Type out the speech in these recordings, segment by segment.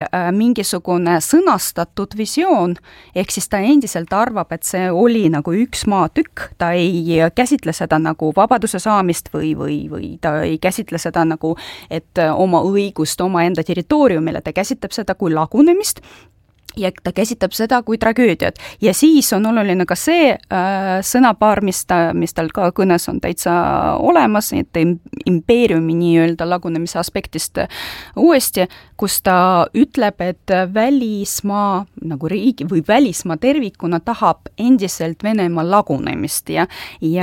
mingisugune sõnastatud visioon, ehk siis ta endiselt arvab, et see oli nagu üks maatükk, ta ei käsitle seda nagu vabaduse saamist või ta ei käsitle seda nagu, et oma õigust oma enda territooriumile, ta käsitleb seda kui lagunemist, ja ta käsitab seda kui tragöödiat. Ja siis on oluline ka see sõnapaar, mis tal ka kõnes on täitsa olemas, et impeeriumi nii-öelda lagunemise aspektist uuesti, kus ta ütleb, et välismaa nagu riigi või välismaa tervikuna tahab endiselt Venemaa lagunemist ja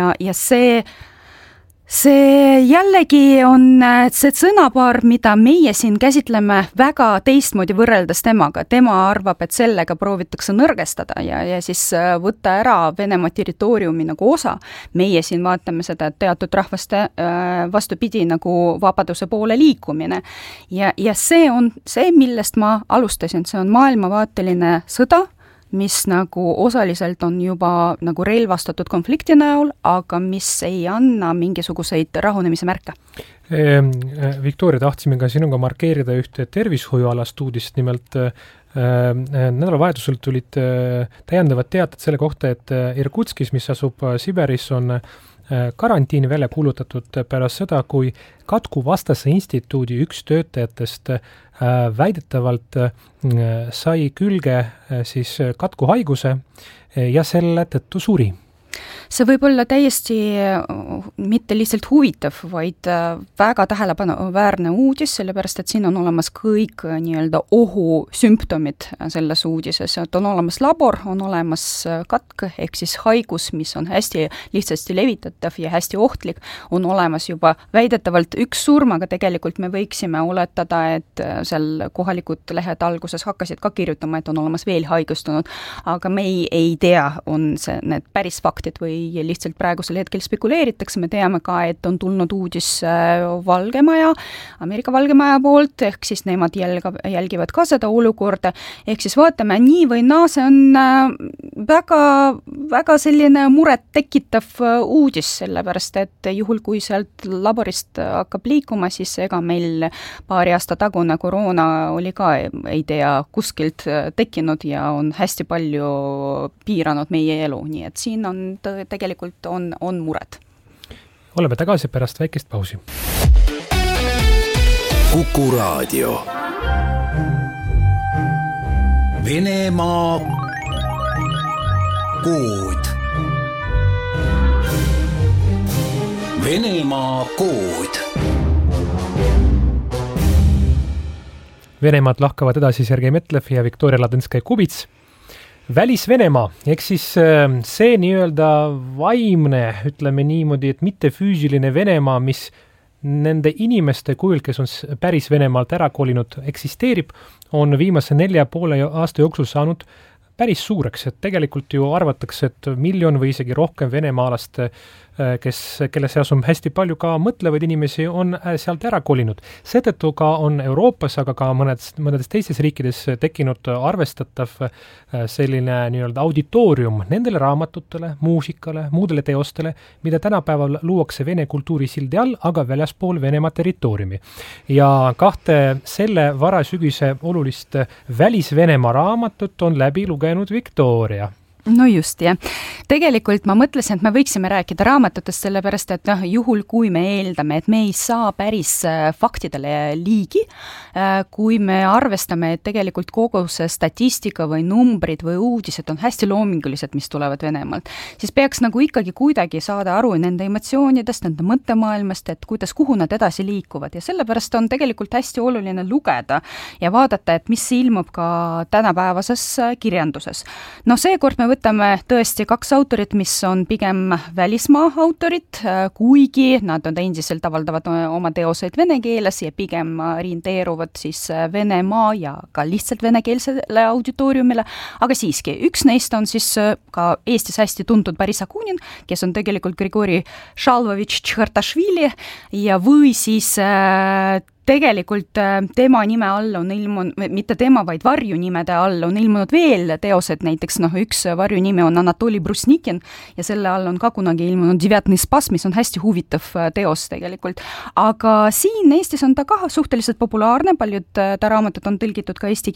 see jällegi on see sõnapaar, mida meie siin käsitleme väga teistmoodi võrreldes temaga. Tema arvab, et sellega proovitakse nõrgestada ja siis võtta ära Venemaa territooriumi nagu osa. Meie siin vaatame seda teatud rahvaste vastupidi nagu vabaduse poole liikumine. Ja see on see, millest ma alustasin. See on maailmavaateline sõda, mis nagu osaliselt on juba nagu relvastatud konflikti näol, aga mis ei anna mingisuguseid rahunemise märke. Viktoria, tahtsime ka sinuga markeerida ühte tervishoiualast uudist, nimelt nädalavahetusel tulid täiendavad teated selle kohta, et Irkutskis, mis asub Siberis, on karantiini välja kuulutatud pärast seda, kui katkuvastase instituudi üks töötajatest väidetavalt sai külge siis katkuhaiguse ja selle tõttu suri. See võib olla täiesti mitte lihtsalt huvitav, vaid väga tähelepanuväärne uudis, sellepärast et siin on olemas kõik nii-öelda ohusümptomid selles uudises. Et on olemas labor, on olemas katk, ehk siis haigus, mis on hästi lihtsasti levitatav ja hästi ohtlik, on olemas juba väidetavalt üks surm, aga tegelikult me võiksime oletada, et seal kohalikud lehed alguses hakkasid ka kirjutama, et on olemas veel haigustunud, aga me ei tea, on see need päris faktid või lihtsalt praegusel hetkel spekuleeritakse. Me teame ka, et on tulnud uudis Valgemaja, Ameerika Valgemaja poolt, ehk siis nemad jälgivad ka seda olukorda. Ehk siis vaatame nii või naa, see on väga selline muret tekitav uudis, sellepärast et juhul, kui sealt laborist hakkab liikuma, siis ega meil paari aasta tagune koroona oli ka, ei tea, kuskilt tekkinud ja on hästi palju piiranud meie elu, nii et siin on tegelikult on mured. Oleme tagasi pärast väikest pausi. Kuku Raadio. Venemaa kood. Venemaa kood. Venemaad lahkavad edasi Sergei Metlev ja Viktoria Ladõnskaja-Kubits. Välis-Venemaa, ehk siis see nii-öelda vaimne, ütleme niimoodi, et mitte füüsiline Venemaa, mis nende inimeste kujul, kes on päris Venemaalt ära kolinud, eksisteerib, on viimase 4,5 aasta jooksul saanud päris suureks, et tegelikult ju arvatakse, et 1 miljon või isegi rohkem venemaalast, kelle seas on hästi palju ka mõtlevaid inimesi, on sealt ära kolinud. Seetõttu ka on Euroopas, aga ka mõnedes teistes riikides tekkinud arvestatav selline nii-öelda auditoorium nendele raamatutele, muusikale, muudele teostele, mida tänapäeval luuakse vene kultuuri sildi all, aga väljaspool Venemaa territooriumi. Ja 2 selle varasügise olulist välis-Venemaa raamatut on läbi lugenud Viktoria. No just, jah. Tegelikult ma mõtlesin, et me võiksime rääkida raamatutest, sellepärast, et juhul kui me eeldame, et me ei saa päris faktidele liigi, kui me arvestame, et tegelikult kogu see statistika või numbrid või uudised on hästi loomingulised, mis tulevad Venemaalt, siis peaks nagu ikkagi kuidagi saada aru nende emotsioonidest, nende mõttemaailmast, et kuhu nad edasi liikuvad. Ja sellepärast on tegelikult hästi oluline lugeda ja vaadata, et mis ilmub ka tänapäevases kirjanduses. No seekord me võtame tõesti 2 autorit, mis on pigem välismaa autorid, kuigi nad on endiselt avaldavad oma teoseid vene keeles ja pigem orienteeruvad siis Venemaa ja ka lihtsalt venekeelsele auditooriumile, aga siiski, üks neist on siis ka Eestis hästi tuntud Boris Akunin, kes on tegelikult Grigori Šalvovitš Tšhhartašvili ja või siis tegelikult tema nime all on ilmunud, mitte tema, vaid varjunimede all on ilmunud veel teosed, näiteks üks varjunime on Anatoli Brusnikin ja selle all on ka kunagi ilmunud Devetny Spas, mis on hästi huvitav teos tegelikult. Aga siin Eestis on ta ka suhteliselt populaarne, paljud ta raamatud on tõlgitud ka eesti